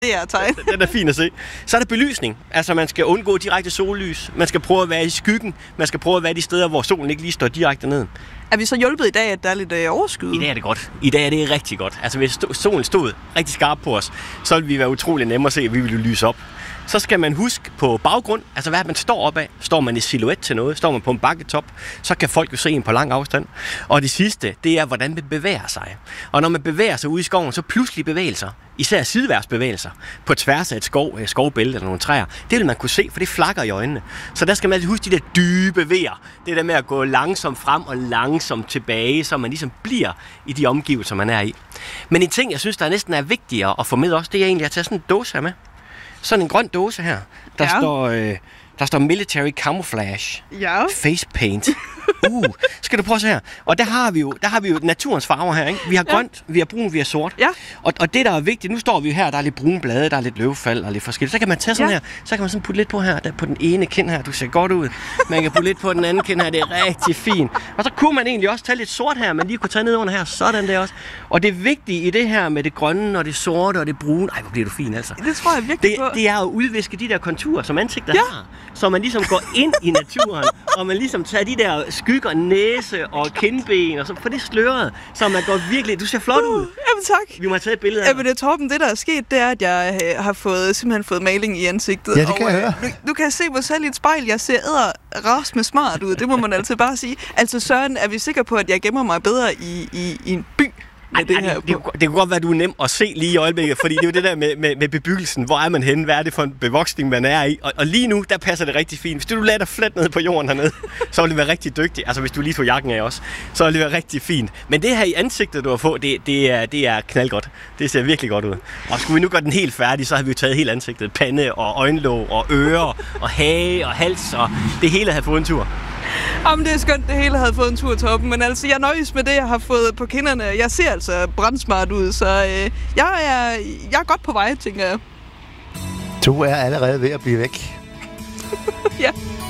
Det er tegn. Den er fin at se. Så er der belysning. Altså, man skal undgå direkte sollys. Man skal prøve at være i skyggen. Man skal prøve at være de steder, hvor solen ikke lige står direkte ned. Er vi så hjulpet i dag, at der er lidt overskyet? I dag er det godt. I dag er det rigtig godt. Altså, hvis solen stod rigtig skarp på os, så ville vi være utrolig nemme at se, at vi ville lyse op. Så skal man huske på baggrund, altså hvad man står op af. Står man i silhuet til noget, står man på en bakketop, så kan folk jo se en på lang afstand. Og det sidste, det er, hvordan man bevæger sig. Og når man bevæger sig ude i skoven, så pludselig bevægelser, især sideværsbevægelser, på tværs af et skovbælte eller nogle træer, det vil man kunne se, for det flakker i øjnene. Så der skal man huske de der dybe vejer. Det der med at gå langsomt frem og langsomt tilbage, så man ligesom bliver i de omgivelser, man er i. Men en ting, jeg synes, der næsten er vigtigere at få med også, det er egentlig at tage sådan en dåse her med. Sådan en grøn dåse her. Der står military camouflage. Ja. Face paint. Skal du prøve at se her? Og der har vi jo naturens farver her, ikke? Vi har grønt, vi har brun, vi har sort. Ja. Og det, der er vigtigt, nu står vi jo her, der er lidt brune blade, der er lidt løvfald og lidt forskelligt. Så kan man tage sådan her, så kan man sådan putte lidt på her, der på den ene kind her, du ser godt ud. Man kan putte lidt på den anden kind her, det er rigtig fint. Og så kunne man egentlig også tage lidt sort her, man lige kunne tage ned under her, sådan der også. Og det vigtige i det her med det grønne og det sorte og det brune, ej, hvor bliver du fin altså. Det tror jeg virkelig på. Det er at udviske de der konturer, som ansigtet har. Så man ligesom går ind i naturen, og man ligesom tager de der skygger, næse og kindben, og så får det sløret, så man går virkelig... Du ser flot ud. Jamen tak. Vi må have taget et billede af Jamen det er Torben, det der er sket, det er, at jeg har simpelthen fået maling i ansigtet. Ja, det kan jeg høre. Nu kan jeg se mig selv i et spejl, jeg ser rasme smart ud, det må man altid bare sige. Altså Søren, er vi sikre på, at jeg gemmer mig bedre i en by? Det kunne godt være, at du er nem at se lige i øjeblikket, fordi det er jo det der med bebyggelsen. Hvor er man henne? Hvad er det for en bevoksning, man er i? Og lige nu, der passer det rigtig fint. Hvis du lader dig fladt ned på jorden hernede, så vil det være rigtig dygtigt. Altså hvis du lige tog jakken af også, så vil det være rigtig fint. Men det her i ansigtet, du har fået, det er knaldgodt. Det ser virkelig godt ud. Og skulle vi nu gøre den helt færdig, så har vi jo taget hele ansigtet. Pande og øjenlåg og ører og hage og hals, og det hele havde fået en tur. Jamen, det er skønt, det hele havde fået en tur, Torben, men altså, jeg nøjes med det, jeg har fået på kinderne. Jeg ser altså brandsmart ud, så jeg er godt på vej, tænker jeg. Du er allerede ved at blive væk. Ja.